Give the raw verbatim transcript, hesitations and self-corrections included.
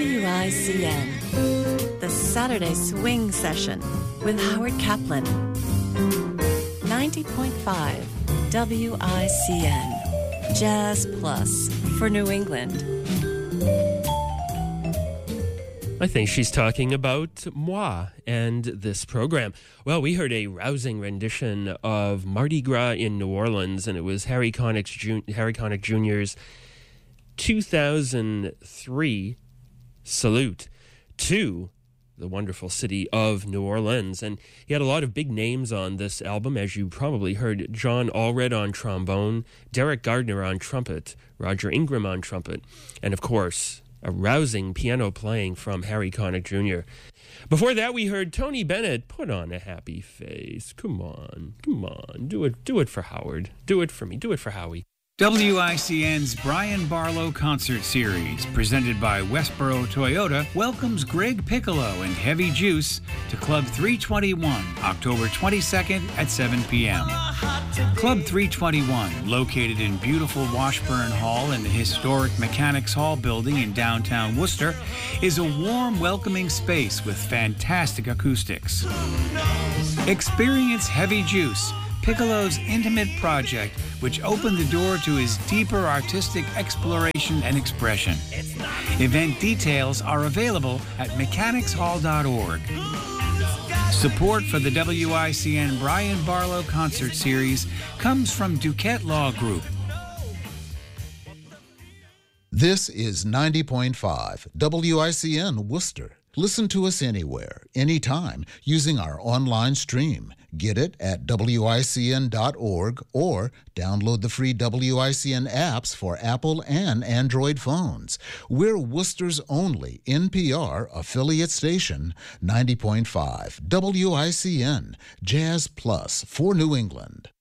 W I C N, the Saturday Swing Session with Howard Kaplan. ninety point five W I C N, Jazz Plus for New England. I think she's talking about moi and this program. Well, we heard a rousing rendition of Mardi Gras in New Orleans, and it was Harry Connick, Jun- Harry Connick Junior's two thousand three salute to the wonderful city of New Orleans. And he had a lot of big names on this album, as you probably heard. John Allred on trombone, Derek Gardner on trumpet, Roger Ingram on trumpet, and of course, a rousing piano playing from Harry Connick Junior Before that, we heard Tony Bennett. Put on a happy face. Come on, come on, do it, do it for Howard. Do it for me, do it for Howie. W I C N's Brian Barlow Concert Series, presented by Westboro Toyota, welcomes Greg Piccolo and Heavy Juice to Club three twenty-one, October twenty-second at seven p.m. Club three twenty-one, located in beautiful Washburn Hall in the historic Mechanics Hall building in downtown Worcester, is a warm, welcoming space with fantastic acoustics. Experience Heavy Juice, Piccolo's intimate project, which opened the door to his deeper artistic exploration and expression. Event details are available at mechanics hall dot org. Support for the W I C N Brian Barlow Concert Series comes from Duquette Law Group. This is ninety point five W I C N Worcester. Listen to us anywhere, anytime, using our online stream. Get it at W I C N dot org or download the free W I C N apps for Apple and Android phones. We're Worcester's only N P R affiliate station, ninety point five W I C N, Jazz Plus for New England.